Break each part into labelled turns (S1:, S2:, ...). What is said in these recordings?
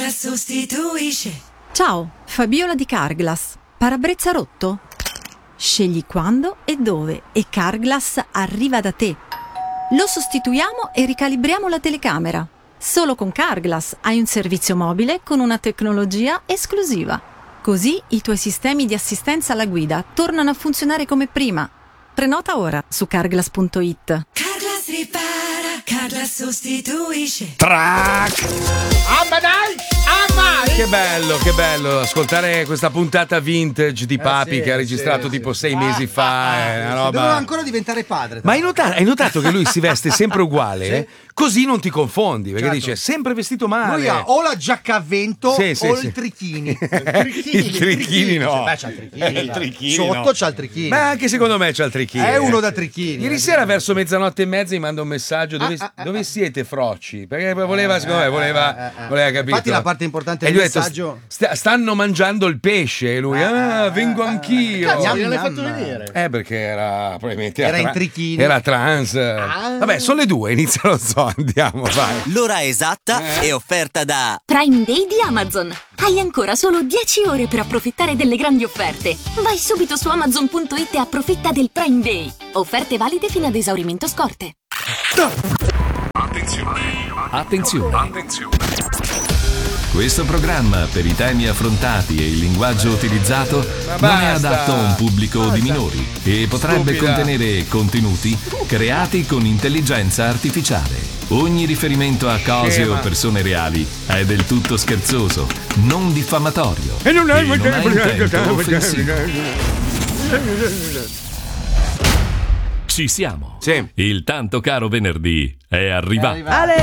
S1: Carglass sostituisce.
S2: Ciao, Fabiola di Carglass. Parabrezza rotto? Scegli quando e dove e Carglass arriva da te. Lo sostituiamo e ricalibriamo la telecamera. Solo con Carglass hai un servizio mobile con una tecnologia esclusiva. Così i tuoi sistemi di assistenza alla guida tornano a funzionare come prima. Prenota ora su carglass.it.
S1: Carglass ripara, Carglass sostituisce.
S3: Track!
S4: Ma dai!
S3: Che bello ascoltare questa puntata vintage di Papi
S4: sì,
S3: che ha registrato tipo 6 mesi fa. Una roba.
S5: Doveva ancora diventare padre.
S3: Ma hai notato che lui si veste sempre uguale? Sì. Così non ti confondi, perché dice sempre vestito male.
S5: Lui ha o la giacca a vento o il trichini.
S3: Il trichini no.
S5: Beh, c'ha il trichini.
S3: Il trichini
S5: Sotto
S3: no.
S5: c'ha il trichini.
S3: Ma anche secondo me c'ha il trichini.
S5: È uno da trichini.
S3: Ieri sera verso mezzanotte e mezza mi manda un messaggio dove siete frocci? Perché voleva capire.
S5: Infatti la parte importante del messaggio
S3: stanno mangiando il pesce e lui vengo anch'io.
S4: Cazzo, non l'hai fatto vedere?
S3: Perché era probabilmente
S5: in trichini.
S3: Era trans. Vabbè, sono le 2, inizia lo zoo, andiamo, vai.
S6: L'ora esatta è offerta da
S7: Prime Day di Amazon. Hai ancora solo 10 ore per approfittare delle grandi offerte. Vai subito su Amazon.it e approfitta del Prime Day. Offerte valide fino ad esaurimento scorte.
S8: Attenzione. Questo programma, per i temi affrontati e il linguaggio utilizzato, non è adatto a un pubblico di minori e potrebbe contenere contenuti creati con intelligenza artificiale. Ogni riferimento a cose o persone reali è del tutto scherzoso, non diffamatorio e non ha intento offensivo. Ci siamo.
S3: Sì.
S8: Il tanto caro venerdì è arrivato.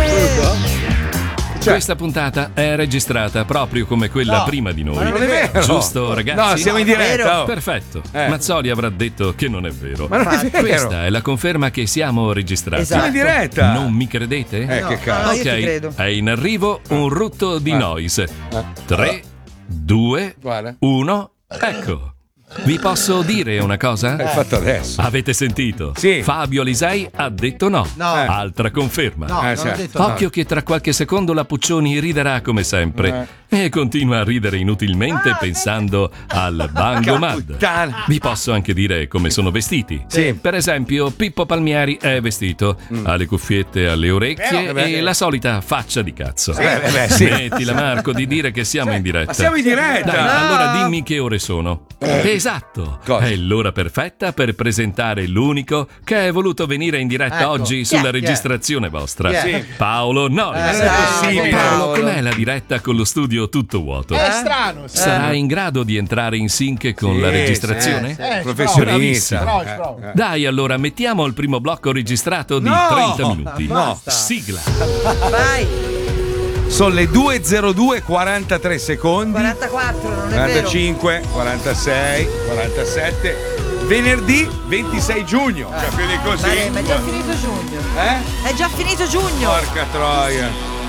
S8: Questa puntata è registrata proprio come quella prima di noi.
S3: Non è vero.
S8: Giusto, ragazzi?
S3: No, siamo in diretta.
S8: Perfetto. Mazzoli avrà detto che non è vero.
S3: Ma non è vero.
S8: Questa è la conferma che siamo registrati.
S3: Siamo in diretta.
S8: Non mi credete?
S3: Che cazzo.
S8: Ok, è in arrivo un rutto di noise. 3, 2, 1, ecco. Vi posso dire una cosa?
S3: L'hai fatto adesso.
S8: Avete sentito?
S3: Sì.
S8: Fabio Alisei ha detto no. Altra conferma.
S5: non ho detto
S8: Occhio che tra qualche secondo la Puccioni riderà come sempre e continua a ridere inutilmente pensando al Bango Mad. Vi posso anche dire come sono vestiti.
S3: Sì.
S8: Per esempio, Pippo Palmieri è vestito, ha le cuffiette alle orecchie e la solita faccia di cazzo.
S3: Sì.
S8: Smettila, Marco, di dire che siamo in diretta.
S3: Ma siamo in diretta.
S8: Dai, allora dimmi che ore sono. Esatto.
S3: Cosa?
S8: È l'ora perfetta per presentare l'unico che è voluto venire in diretta oggi sulla registrazione vostra. Paolo Noris. Paolo, com'è la diretta con lo studio tutto vuoto?
S4: È strano.
S8: Sarà in grado di entrare in sync con la registrazione?
S3: Professionista.
S4: Bravo.
S8: Dai, allora mettiamo il primo blocco registrato di 30 minuti. Sigla.
S9: Vai.
S3: Sono le 2:02, 43 secondi.
S9: 44, non è
S3: 45, 46, 47. Venerdì 26 giugno. Cioè più di così.
S9: Ma è già finito giugno.
S3: Eh?
S9: È già finito giugno.
S3: Porca troia.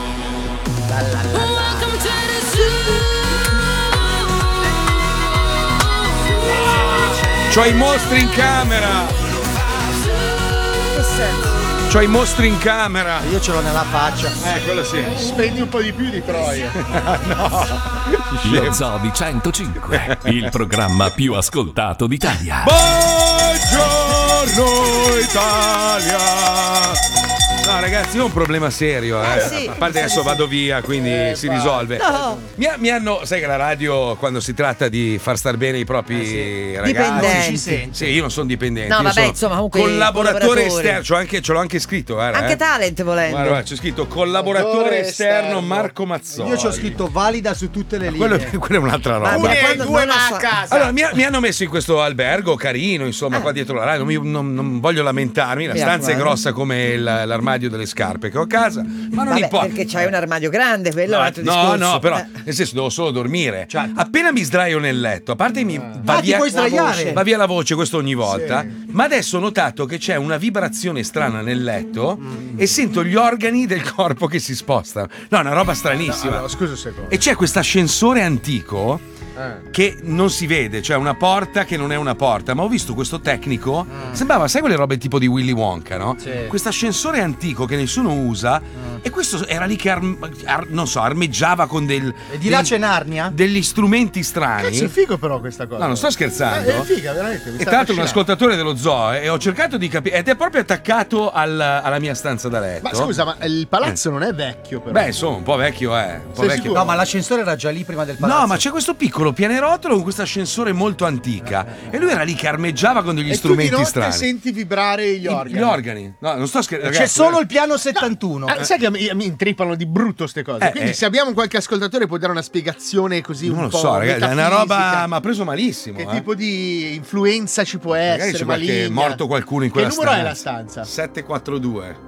S3: C'ho i mostri in camera.
S9: Che senso?
S3: C'ho i mostri in camera.
S5: Io ce l'ho nella faccia.
S3: Quello sì.
S4: Spendi un po' di più di Troia.
S8: Lo Zoo di 105, il programma più ascoltato d'Italia.
S3: Buongiorno Italia. No ragazzi, io ho un problema serio,
S9: sì.
S3: A parte adesso vado via, quindi si risolve.
S9: No.
S3: Mi hanno, sai che la radio quando si tratta di far star bene i propri ragazzi,
S9: Dipendenti.
S3: sì, io non sono dipendente.
S9: No,
S3: io
S9: vabbè,
S3: sono
S9: insomma, comunque
S3: collaboratore esterno, ce l'ho anche scritto, guarda,
S9: Anche talent volendo.
S3: Guarda, c'è scritto collaboratore esterno Marco Mazzoli.
S5: Io ci ho scritto valida su tutte le linee.
S3: Quella è un'altra roba.
S4: Due a casa.
S3: Allora, mi hanno messo in questo albergo carino, insomma, qua dietro la radio. Non voglio lamentarmi. La stanza è grossa come l'armadio delle scarpe che ho a casa, ma non importa.
S9: Perché c'hai un armadio grande, quello è un altro discorso.
S3: No, però nel senso devo solo dormire. Appena mi sdraio nel letto, a parte mi va via,
S5: puoi sdraiare.
S3: va via la voce, questo ogni volta. Ma adesso ho notato che c'è una vibrazione strana nel letto e sento gli organi del corpo che si spostano. No, una roba stranissima.
S4: Allora, scusa un secondo.
S3: E c'è questo ascensore antico che non si vede, cioè una porta che non è una porta, ma ho visto questo tecnico, sembrava, sai quelle robe tipo di Willy Wonka, no? Questo ascensore antico che nessuno usa E questo era lì che non so, armeggiava con
S5: E di là c'è Narnia?
S3: degli strumenti strani.
S4: Cazzo, è figo però questa cosa.
S3: No, non sto scherzando.
S4: È figa, veramente.
S3: E tra l'altro un ascoltatore dello zoo e ho cercato di capire ed è proprio attaccato alla mia stanza da letto.
S4: Ma scusa, ma il palazzo non è vecchio però.
S3: Beh, insomma, un po' vecchio è. Un po'
S4: Sei
S3: vecchio.
S4: sicuro?
S5: No, ma l'ascensore era già lì prima del palazzo.
S3: No, ma c'è questo piccolo pianerottolo con questo ascensore molto antica e lui era lì che armeggiava con degli
S4: E
S3: strumenti
S4: tu di notte
S3: strani.
S4: senti vibrare gli organi.
S3: Gli organi. No, non sto scherzando.
S5: C'è solo il piano 71.
S4: Sai che mi intrippano di brutto ste cose. Quindi se abbiamo qualche ascoltatore può dare una spiegazione così
S3: Non
S4: un
S3: lo
S4: po'
S3: so, ragazzi, è una roba
S4: metafisica.
S3: ma preso malissimo.
S4: Che tipo di influenza ci può
S3: Magari
S4: essere?
S3: c'è qualche
S4: maligna?
S3: morto qualcuno in quella
S4: Che numero
S3: stanza.
S4: è la stanza?
S3: 742.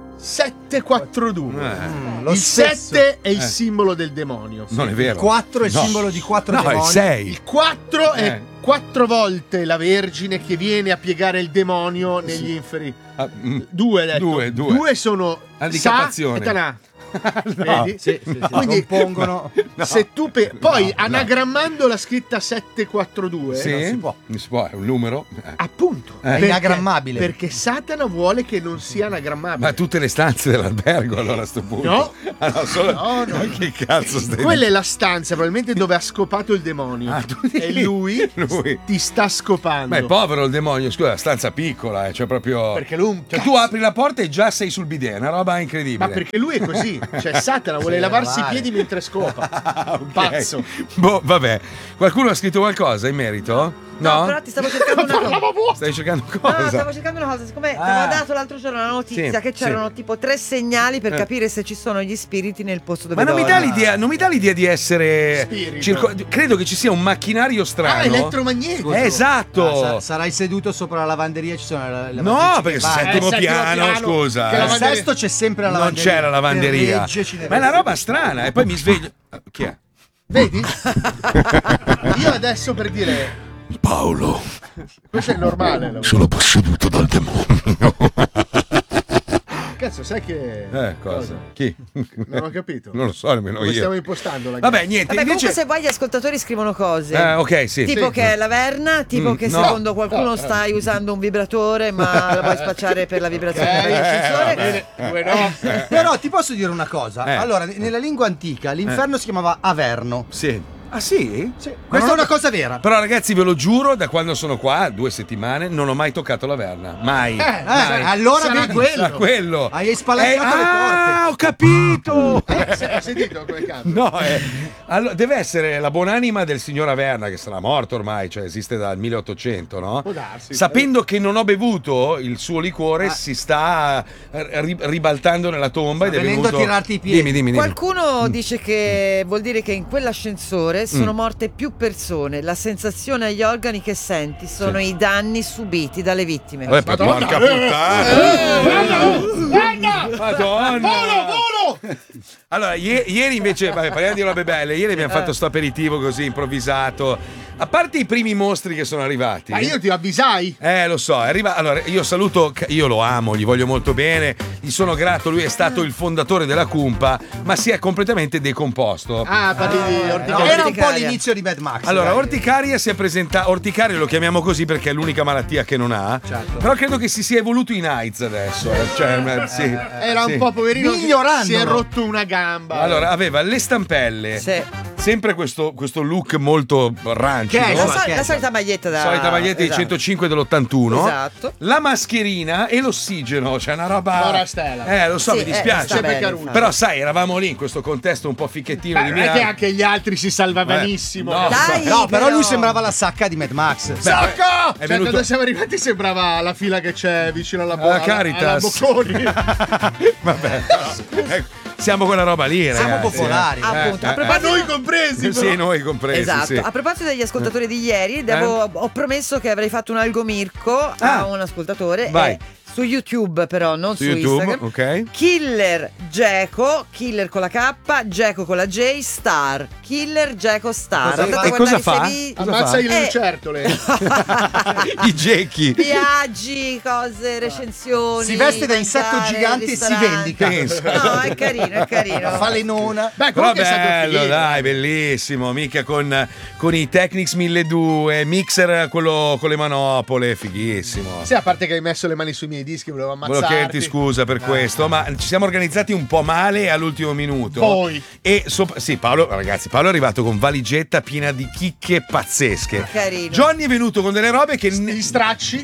S4: 742.
S5: Lo
S4: Il
S5: stesso.
S4: 7 è il simbolo del demonio.
S3: Non è vero.
S5: 4 è
S3: No.
S5: simbolo di 4
S3: No,
S5: demoni.
S3: è 6.
S4: Il 4 è 4 volte la Vergine che viene a piegare il demonio negli inferi. 2 detto. 2 sono
S3: Handicappazione.
S4: Sa e Tanà.
S3: No.
S4: Vedi?
S5: Sì.
S4: Quindi
S5: compongono.
S4: se tu poi
S3: No,
S4: anagrammando la scritta 742
S3: Sì,
S5: non si può.
S3: Non si può, è un numero.
S4: appunto
S5: È inagrammabile.
S4: perché Satana vuole che non sia anagrammabile.
S3: Ma tutte le stanze dell'albergo allora a sto punto.
S4: No.
S3: Ah, no, solo...
S4: No.
S3: Ma che cazzo stai
S4: Quella è la stanza probabilmente dove ha scopato il demonio.
S3: Ah, tu
S4: e
S3: dici?
S4: lui ti sta scopando.
S3: Ma è povero il demonio, scusa, la stanza piccola, cioè proprio.
S4: Perché lui
S3: Cioè, tu apri la porta e già sei sul bidet, è una roba incredibile.
S4: Ma perché lui è così. Cioè Satana vuole lavarsi i piedi mentre scopa.
S3: Ok.
S4: Pazzo.
S3: Boh, vabbè. Qualcuno ha scritto qualcosa in merito?
S9: No, però ti stavo cercando una cosa.
S3: Stai cercando
S9: No,
S3: cosa?
S9: stavo cercando una cosa. Siccome ti avevo dato l'altro giorno la notizia
S3: Sì,
S9: che c'erano tipo 3 segnali per capire se ci sono gli spiriti nel posto dove
S3: Ma non mi,
S9: dormi.
S3: non mi dà l'idea di essere.
S4: Spirito.
S3: Credo che ci sia un macchinario strano.
S4: Elettromagnetico.
S3: Esatto.
S5: Sarai seduto sopra la lavanderia, ci sono le
S3: No, perché settimo piano,
S4: piano.
S3: scusa.
S4: Che la
S5: Al sesto c'è sempre la
S3: Non
S5: lavanderia.
S3: c'è la lavanderia.
S5: Per legge ci deve
S3: Ma è una
S5: essere.
S3: roba strana. E poi mi sveglio. Chi è?
S4: Vedi? Io adesso per dire
S3: Paolo.
S4: questo è normale.
S3: Sono posseduto dal demonio.
S4: Cazzo, sai che
S3: Cosa? Chi?
S4: Non ho capito.
S3: Non lo so nemmeno
S4: Come
S3: io.
S4: stiamo impostando la
S3: Vabbè, niente.
S9: Vabbè, comunque
S3: invece.
S9: se vuoi gli ascoltatori scrivono cose.
S3: Ok, sì.
S9: Tipo
S3: Sì.
S9: che è la verna, tipo che
S3: no.
S9: secondo qualcuno stai usando un vibratore ma la vuoi spacciare per la vibrazione dell'ascensore.
S4: no.
S5: Però ti posso dire una cosa.
S3: Eh.
S5: Allora, nella lingua antica l'inferno si chiamava Averno.
S3: Sì. Ah sì?
S5: Sì. Questa è una cosa vera.
S3: Però ragazzi ve lo giuro, da quando sono qua, 2 settimane, non ho mai toccato la verna. Mai. Mai.
S5: Allora
S4: sarà
S5: vedi
S3: Sarà quello.
S5: Hai spalancate le porte.
S3: Ho capito.
S4: Hai sentito come cazzo?
S3: No, allora, deve essere la buonanima del signor Averna, che sarà morto ormai, cioè esiste dal 1800, no?
S4: Può darsi.
S3: Sapendo che non ho bevuto il suo liquore, si sta ribaltando nella tomba ed è
S5: venendo
S3: venuto
S5: a tirarti i piedi.
S3: Dimmi.
S9: Qualcuno dice che vuol dire che in quell'ascensore sono morte più persone. La sensazione agli organi che senti sono i danni subiti dalle vittime.
S3: Porca puttana! Madonna!
S4: Volo!
S3: Allora, ieri invece, vabbè, parliamo di robe belle. Ieri abbiamo fatto sto aperitivo così improvvisato. A parte i primi mostri che sono arrivati.
S4: Ma io ti avvisai.
S3: Lo so, allora io saluto, io lo amo, gli voglio molto bene, gli sono grato, lui è stato il fondatore della Cumpa, ma si è completamente decomposto.
S4: Parli di
S5: No, era un po' l'inizio di Mad Max.
S3: Allora,
S5: dai.
S3: Orticaria si è presentato. Orticaria lo chiamiamo così perché è l'unica malattia che non ha.
S5: Certo.
S3: Però credo che si sia evoluto in AIDS adesso. Cioè, sì.
S4: Era un po' poverino.
S5: Migliorando.
S4: Si è rotto una gamba.
S3: Allora, aveva le stampelle.
S9: Sì.
S3: Sempre questo look molto rancio.
S5: Che è?
S3: no?
S9: La solita maglietta da
S3: Solita maglietta di 105 dell'81.
S9: Esatto.
S3: La mascherina e l'ossigeno. C'è una roba.
S4: Ora stella.
S3: Lo so,
S9: Sì,
S3: mi dispiace.
S9: sta bene,
S4: Caruso.
S9: infatti.
S3: Però sai, eravamo lì in questo contesto un po' ficchettino di
S4: Non è che
S3: Milano.
S4: anche gli altri si salvavanissimo.
S3: No.
S9: Dai,
S5: No, però lui sembrava la sacca di Mad Max.
S4: Sacca!
S3: è
S4: Cioè,
S3: venuto-
S4: quando siamo arrivati sembrava la fila che c'è vicino alla
S3: Alla Caritas.
S4: alla Bocconi.
S3: Vabbè, ecco, siamo quella roba lì, ragazzi.
S5: Siamo popolari.
S9: Appunto, a
S4: Ma
S9: proposito-
S4: noi compresi.
S3: Sì, noi compresi.
S9: Esatto,
S3: sì.
S9: a proposito degli ascoltatori di ieri, ho promesso che avrei fatto un algomirco a un ascoltatore.
S3: Vai.
S9: Su YouTube però, non
S3: Su
S9: su
S3: YouTube,
S9: Instagram.
S3: ok.
S9: Killer Geco, Killer con la K, Geco con la J, Star. Killer Geco Star.
S5: Cosa
S9: Andate
S5: fa?
S9: a
S3: E cosa
S9: guardare
S3: fa?
S9: i video.
S3: Cosa
S4: Ammazza
S3: fa?
S4: le lucertole.
S3: I gechi.
S9: Viaggi, cose, recensioni.
S5: Si veste da insetto
S9: mangiare,
S5: gigante e si
S9: ristoranti.
S5: vendica.
S3: Pensa.
S9: No, è carino, è carino.
S5: Falenona.
S4: Beh,
S3: Però
S4: comunque è stato
S3: bello,
S4: figo.
S3: dai, bellissimo. Mica con i Technics 1200, mixer quello con le manopole, fighissimo.
S4: Sì, a parte che hai messo le mani sui miei dischi, volevo
S3: Volevo
S4: ammazzarti.
S3: chiederti scusa per questo, ma ci siamo organizzati un po' male all'ultimo minuto.
S4: Poi.
S3: E sì, Paolo è arrivato con valigetta piena di chicche pazzesche.
S9: Carino.
S3: Johnny è venuto con delle robe che
S4: Gli stracci.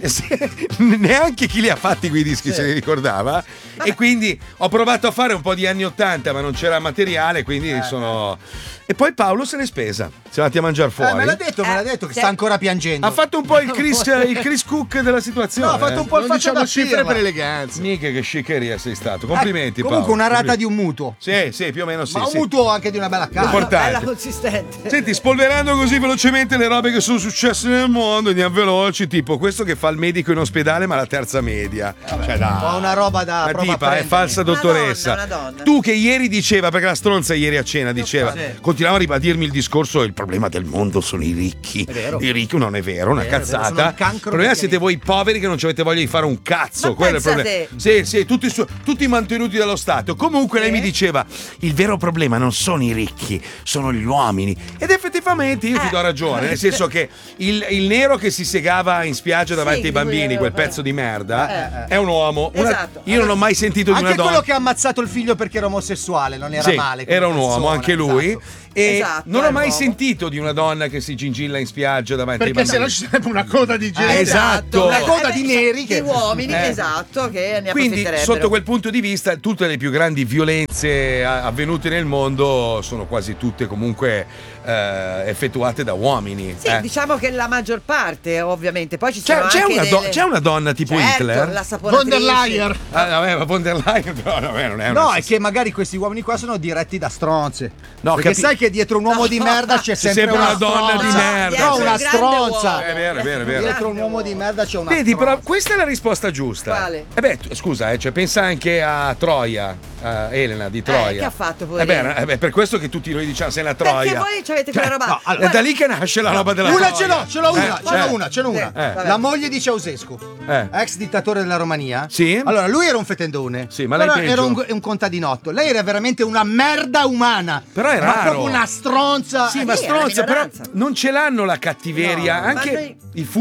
S3: neanche chi li ha fatti quei dischi se li ricordava. E quindi ho provato a fare un po' di anni 80, ma non c'era materiale, quindi sono. E poi Paolo se l'è spesa. Siamo andati a mangiare fuori.
S5: Me l'ha detto che sta ancora piangendo.
S3: Ha fatto un po' il Chris Cook della situazione.
S5: No, ha fatto un po' il
S4: Non
S5: faccia
S4: diciamo
S5: da
S4: cifre
S5: firma.
S4: per eleganza.
S3: Mica che sciccheria sei stato. Complimenti,
S5: Comunque
S3: Paolo.
S5: una rata di un mutuo.
S3: Sì, più o meno sì.
S5: Ma un
S3: sì.
S5: mutuo anche di una bella casa.
S3: Importante.
S9: Bella consistente.
S3: Senti, spolverando così velocemente le robe che sono successe nel mondo, andiamo veloci, tipo questo che fa il medico in ospedale ma la terza media. Cioè, dai.
S5: Ho una roba da
S3: La
S5: prova a
S3: tipa è
S5: prendermi.
S3: falsa dottoressa.
S9: Una donna.
S3: Tu che ieri diceva, perché la stronza ieri a cena diceva,
S5: Sì.
S3: continuava a ribadirmi il discorso, il problema del mondo sono i ricchi.
S5: vero.
S3: I ricchi non è vero, una
S5: vero,
S3: cazzata.
S5: sono il cancro
S3: Il problema
S5: degli
S3: siete voi poveri che non avete voglia di fare un cazzo.
S9: Ma
S3: Quello è il
S9: pensa
S3: problema. Sì, tutti mantenuti dallo Stato. Comunque lei mi diceva, il vero problema non sono i ricchi, sono gli uomini. Ed effettivamente io ti do ragione, nel senso che il nero che si segava in spiaggia davanti
S9: Sì,
S3: ai bambini,
S9: lui
S3: quel
S9: era-
S3: pezzo di merda, è un uomo.
S9: Esatto.
S3: Io non ho mai sentito di
S5: Anche
S3: una donna.
S5: quello che ha ammazzato il figlio perché era omosessuale, non era
S3: Sì,
S5: male.
S3: era
S5: come
S3: un uomo,
S5: persona,
S3: anche lui.
S5: esatto.
S3: E
S9: Esatto,
S3: non
S9: è
S3: ho mai
S9: un uomo.
S3: sentito di una donna che si gingilla in spiaggia davanti ai
S4: Perché
S3: bambini.
S4: sennò ci sarebbe una coda di gente.
S3: Esatto.
S5: Una coda di neri
S9: Di
S5: che
S9: uomini,
S3: Eh.
S9: esatto, che ne
S3: Quindi,
S9: approfitterebbero.
S3: sotto quel punto di vista, tutte le più grandi violenze avvenute nel mondo sono quasi tutte comunque effettuate da uomini.
S9: Sì, diciamo che la maggior parte, ovviamente. Poi ci
S3: C'è,
S9: sono
S3: c'è
S9: anche
S3: una
S9: delle...
S3: c'è una donna tipo
S9: Certo,
S3: Hitler?
S9: la saponatrice.
S4: Von der Leyen.
S3: Vabbè, ma von der Leyen però vabbè, non è una
S5: No, è che magari questi uomini qua sono diretti da stronze.
S3: No,
S5: Perché sai che dietro un uomo di merda c'è sempre
S3: sempre una
S5: una
S3: donna di
S5: stronza.
S3: merda.
S5: No,
S9: Dietro
S5: una
S9: un grande
S5: stronza.
S9: uomo.
S3: È vero, è vero, è vero.
S5: Dietro un uomo di merda c'è una
S3: Vedi,
S5: stronza.
S3: però questa è la risposta giusta.
S9: Quale?
S3: Scusa, cioè, pensa anche a Troia, a Elena di Troia.
S9: che ha fatto, poverina?
S3: Per questo che tutti noi diciamo sei la Troia.
S9: Perché voi avete quella roba.
S3: No,
S9: Guarda,
S3: è da lì che nasce la roba della
S5: Una
S3: Troia.
S5: ce l'ho una.
S9: Sì, vabbè.
S5: La moglie di Ceausescu, ex dittatore della Romania.
S3: Sì.
S5: Allora, lui era un fetendone.
S3: Sì, ma lei
S5: però
S3: peggio.
S5: era un contadinotto. Lei era veramente una merda umana.
S3: Però è
S5: Ma
S3: raro.
S5: proprio una stronza.
S3: Sì, ma
S9: sì, è una
S3: stronza, però
S9: minoranza.
S3: non ce l'hanno la cattiveria.
S5: No,
S3: Anche
S9: ma noi-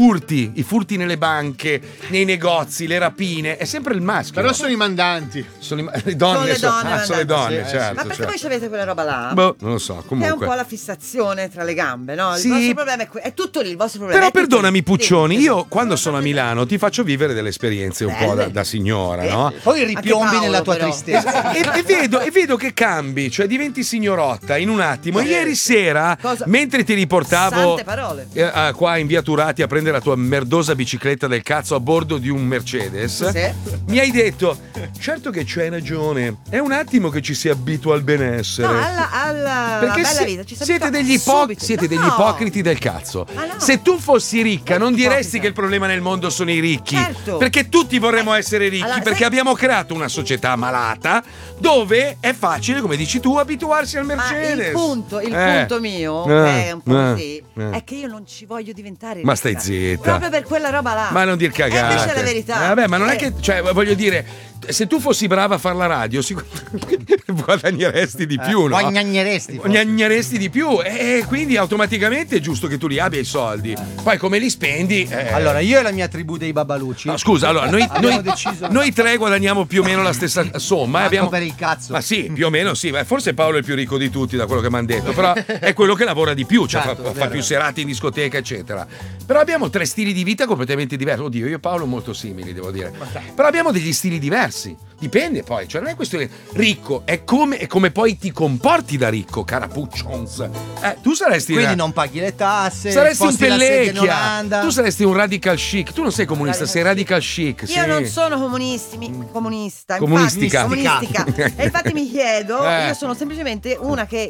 S3: i furti nelle banche, nei negozi, le rapine, è sempre il maschio.
S4: Però sono i mandanti.
S3: sono le donne,
S9: Sono le donne,
S3: sono le donne,
S9: mandanti.
S3: certo.
S9: Ma perché
S3: certo.
S9: voi avete quella roba là?
S3: Boh, non lo so,
S9: Che è un
S3: comunque.
S9: po' la fissazione tra le gambe, no? Il
S3: Sì.
S9: vostro problema è tutto lì, il vostro problema.
S3: Però
S9: è tutto
S3: perdonami
S9: lì.
S3: Puccioni,
S9: Sì,
S3: io quando sono a Milano ti faccio vivere delle esperienze un po'
S9: Belle.
S3: da signora, no?
S5: Poi ripiombi
S9: Paolo,
S5: nella tua
S9: però.
S5: tristezza.
S3: E vedo che cambi, cioè diventi signorotta in un attimo. Ieri sera,
S9: Cosa?
S3: mentre ti riportavo
S9: Sante parole.
S3: qua in via Turati a prendere la tua merdosa bicicletta del cazzo a bordo di un Mercedes,
S9: Sì.
S3: mi hai detto: certo che c'hai ragione, è un attimo che ci si abitua al benessere.
S9: No, alla
S3: Perché
S9: bella
S3: se-
S9: vita ci
S3: siete
S9: abituati
S3: degli,
S9: subito.
S3: siete degli
S9: No.
S3: ipocriti del cazzo.
S9: Ma no.
S3: Se tu fossi ricca, non diresti
S9: ipocrita.
S3: che il problema nel mondo sono i ricchi.
S9: Certo.
S3: Perché tutti vorremmo essere ricchi.
S9: Allora,
S3: perché
S9: sai-
S3: abbiamo creato una società malata dove è facile, come dici tu, abituarsi al
S9: Ma
S3: Mercedes.
S9: il punto mio, che è un po' così, è che io non ci voglio diventare
S3: Ma
S9: ricca.
S3: stai zitta.
S9: Proprio per quella roba là.
S3: Ma non dir cagate.
S9: Invece è la verità.
S3: Vabbè, ma non è che, cioè, voglio dire, se tu fossi brava a fare la radio, sicuramente guadagneresti di più, no?
S5: Guadagneresti.
S3: Guadagneresti di più e quindi automaticamente è giusto che tu li abbia i soldi. Poi come li spendi?
S5: Allora, io e la mia tribù dei Babalucci.
S3: No, scusa, allora
S5: abbiamo deciso.
S3: noi tre guadagniamo più o meno la stessa somma.
S5: Manco
S3: Abbiamo...
S5: per il cazzo.
S3: Ma sì, più o meno sì. Beh, forse Paolo è il più ricco di tutti, da quello che mi hanno detto. Però è quello che lavora di più, cioè
S5: Certo,
S3: fa
S5: è vero.
S3: più serate in discoteca, eccetera. Però abbiamo tre stili di vita completamente diversi. Oddio, io e Paolo molto simili, devo dire. Però abbiamo degli stili diversi. Dipende poi, cioè non è questione ricco, è come poi ti comporti da ricco, carapuccions. Tu saresti
S5: Quindi non paghi le tasse,
S3: saresti un
S5: sposti la sede in
S3: pellecchia.
S5: Olanda.
S3: Tu saresti un radical chic. Tu non sei comunista, sei radical chic.
S9: Io
S3: sì.
S9: non sono comunista.
S3: Comunistica.
S9: Comunistica. E infatti mi chiedo,
S3: Eh.
S9: io sono semplicemente una che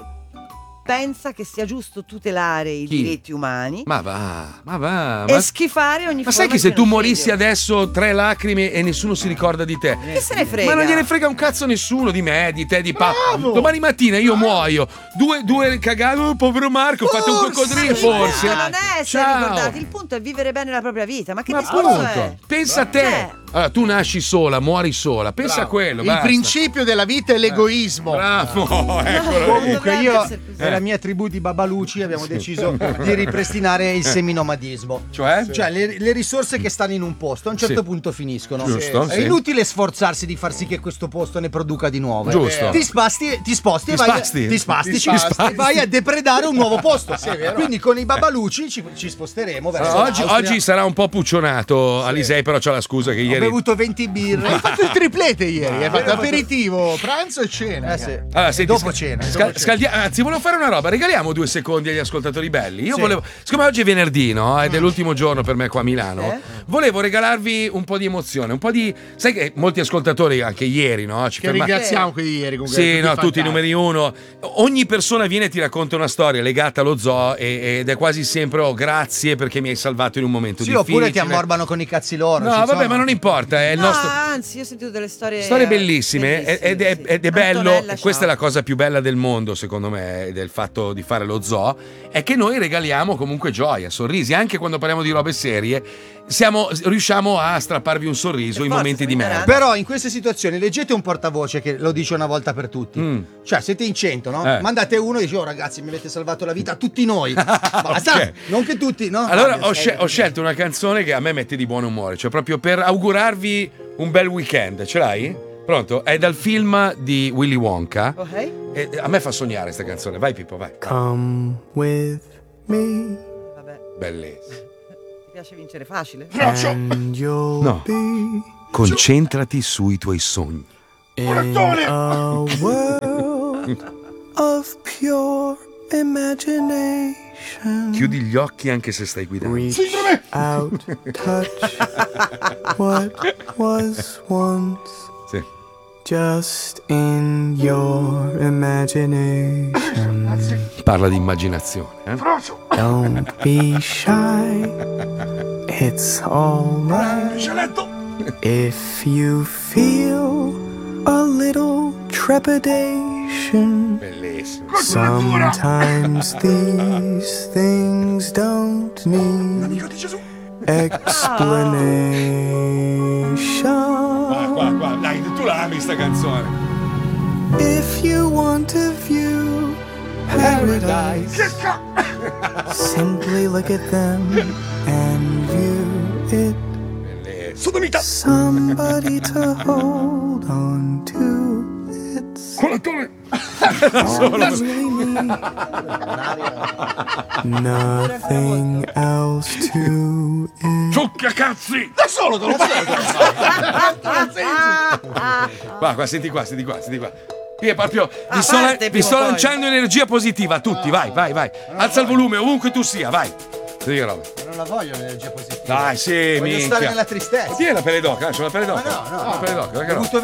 S9: pensa che sia giusto tutelare i
S3: Chi?
S9: diritti umani
S3: Ma va.
S9: e schifare ogni
S3: Ma
S9: forma
S3: sai che
S9: di
S3: se tu
S9: genocidio.
S3: morissi adesso 3 lacrime e nessuno si ricorda di te?
S9: Che se ne frega?
S3: Ma non gliene frega un cazzo nessuno di me, di te, di
S4: Bravo!
S3: Domani mattina io muoio. Due cagate, oh, povero Marco, ho fatto un coccodrillo forse.
S9: Ma non è essere
S3: Ciao.
S9: ricordati, il punto è vivere bene la propria vita. Ma che
S3: Ma
S9: discorso
S3: appunto,
S9: è?
S3: pensa a te.
S9: Cioè,
S3: Allora, tu nasci sola, muori sola. Pensa a quello.
S4: Il
S3: basta.
S4: principio della vita è l'egoismo.
S3: Bravo, eccolo.
S5: Comunque io e la mia tribù di Babaluci abbiamo deciso di ripristinare il seminomadismo.
S3: Cioè?
S5: Le risorse che stanno in un posto a un certo punto finiscono.
S3: Giusto,
S5: È inutile sforzarsi di far sì che questo posto ne produca di nuove.
S3: Giusto.
S5: Ti sposti e vai a depredare un nuovo posto. Quindi con i Babaluci ci sposteremo verso
S3: Oggi sarà un po' puccionato Alisei, però c'ha la scusa che ieri
S5: Ho bevuto 20 birre.
S4: Hai fatto il triplete ieri, hai fatto aperitivo, pranzo e cena.
S3: Allora, senti,
S5: dopo cena.
S3: Anzi, volevo fare una roba, regaliamo 2 secondi agli ascoltatori belli. Io volevo, siccome oggi è venerdì, no? Ed è l'ultimo giorno per me qua a Milano, volevo regalarvi un po' di emozione, un po' di. Sai che molti ascoltatori, anche ieri, no?
S4: Che ringraziamo quelli ieri comunque.
S3: Sì, no, tutti i numeri 1. Ogni persona viene e ti racconta una storia legata allo zoo ed è quasi sempre grazie perché mi hai salvato in un momento difficile.
S5: Oppure ti ammorbano con i cazzi loro.
S3: No, vabbè, ma non importa, è il nostro.
S9: Anzi, io ho sentito delle storie
S3: Bellissime ed è bello.
S9: Antonella,
S3: Questa è la cosa più bella del mondo, secondo me, del fatto di fare lo zoo, è che noi regaliamo comunque gioia, sorrisi, anche quando parliamo di robe serie. Riusciamo a strapparvi un sorriso in momenti di merda.
S5: Però in queste situazioni leggete un portavoce che lo dice una volta per tutti. Cioè siete in 100, no? Mandate uno e dice: oh ragazzi, mi avete salvato la vita a tutti noi. Basta,
S3: Okay.
S5: non che tutti, no?
S3: Allora ho scelto una canzone che a me mette di buon umore, cioè proprio per augurarvi un bel weekend. Ce l'hai? Pronto? È dal film di Willy Wonka.
S9: Ok.
S3: E a me fa sognare sta canzone. Vai Pippo, vai.
S10: Come with me.
S9: Vabbè,
S3: Bellissimo.
S9: ti piace vincere facile?
S10: And you'll
S3: No.
S10: be
S3: Concentrati sui tuoi sogni.
S10: in a world of pure imagination.
S3: Chiudi gli occhi anche se stai guidando.
S10: Reach out, touch what was once
S3: Sì.
S10: just in your imagination.
S3: Parla di immaginazione.
S10: Don't be shy, it's alright. If you feel a little trepidation,
S3: Bellissimo.
S10: sometimes these things don't need explanation.
S3: Qua, dai, tu la ami sta canzone.
S10: If you want to view paradise, simply look at them and view it.
S3: Sodomita.
S10: Somebody to hold on to. It's all you really need. Nothing else to it.
S3: Ciucca cazzi!
S4: Da solo te lo
S3: Qua, senti qua. Qui è proprio. Vi sto lanciando energia positiva a tutti. Vai. Alza il volume ovunque tu sia, vai.
S5: Non la voglio l'energia positiva.
S3: Dai, sì,
S5: voglio
S3: minchia.
S5: stare nella tristezza.
S3: Tieni la pelle d'oca, c'ho la pelle d'oca.
S5: No.
S3: La pelle d'oca, perché no?
S5: Ho avuto